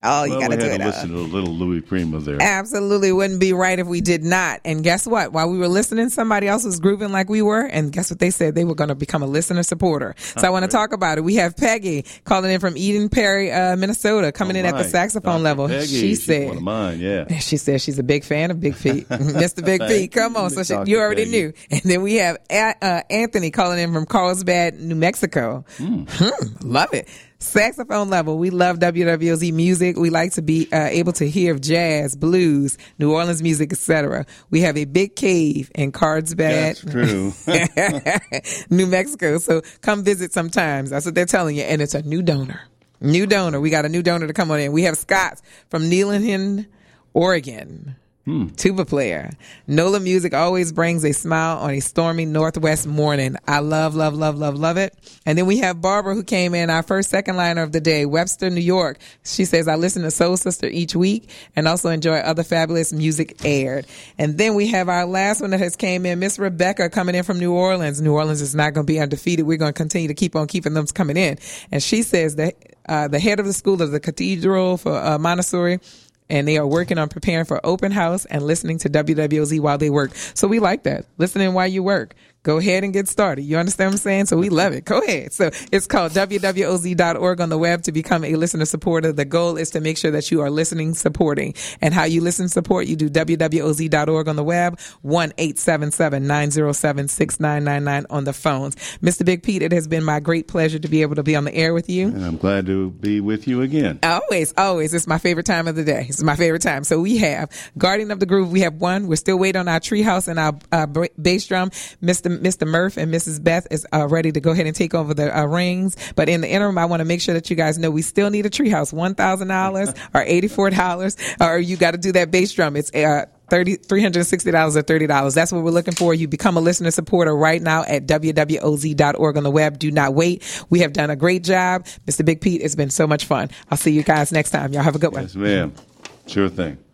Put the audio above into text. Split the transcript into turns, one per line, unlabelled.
Oh, you got to do it.
Listen to a little Louis Prima there.
Absolutely wouldn't be right if we did not. And guess what? While we were listening, somebody else was grooving like we were. And guess what they said? They were going to become a listener supporter. So I want to talk about it. We have Peggy calling in from Eden Prairie, Minnesota, coming in at the saxophone level.
Peggy,
she's
one of mine, yeah.
She said she's a big fan of Big Feet. Mr. Big Feet, come on. So you already knew. And then we have Anthony calling in from Carlsbad, New Mexico. Love it. Saxophone level. We love WWOZ music. We like to be able to hear jazz, blues, New Orleans music, etc. We have a big cave in Carlsbad,
that's true.
New Mexico. So come visit sometimes. That's what they're telling you. And it's a new donor. New donor. We got a new donor to come on in. We have Scott from Neelanton, Oregon. Tuba player. NOLA music always brings a smile on a stormy Northwest morning. I love it. And then we have Barbara, who came in, our first second liner of the day, Webster, New York. She says, I listen to Soul Sister each week and also enjoy other fabulous music aired. And then we have our last one that has came in, Miss Rebecca, coming in from New Orleans. New Orleans is not going to be undefeated. We're going to continue to keep on keeping them coming in. And she says that the head of the school of the Cathedral for Montessori, and they are working on preparing for open house and listening to WWOZ while they work. So we like that. Listening while you work. Go ahead and get started. You understand what I'm saying? So we love it. Go ahead. So it's called WWOZ.org on the web to become a listener supporter. The goal is to make sure that you are listening, supporting. And how you listen, support, you do WWOZ.org on the web, 1-877-907-6999 on the phones. Mr. Big Pete, it has been my great pleasure to be able to be on the air with you.
And I'm glad to be with you again.
Always. It's my favorite time of the day. It's my favorite time. So we have Guardian of the Groove. We have one. We're still waiting on our treehouse and our bass drum. Mr. Murph and Mrs. Beth is ready to go ahead and take over the rings. But in the interim, I want to make sure that you guys know we still need a treehouse. $1,000 or $84, or you got to do that bass drum. It's $360 or $30. That's what we're looking for. You become a listener supporter right now at WWOZ.org on the web. Do not wait. We have done a great job. Mr. Big Pete, it's been so much fun. I'll see you guys next time. Y'all have a good one.
Yes, ma'am. Sure thing.